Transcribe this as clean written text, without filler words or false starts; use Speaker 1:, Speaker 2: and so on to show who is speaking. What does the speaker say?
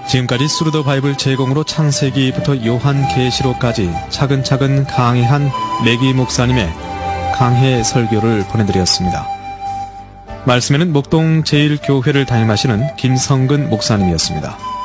Speaker 1: 지금까지 스루 더 바이블 제공으로 창세기부터 요한계시록까지 차근차근 강해한 매기 목사님의 강해 설교를 보내드렸습니다. 말씀에는 목동 제1교회를 담임하시는 김성근 목사님이었습니다.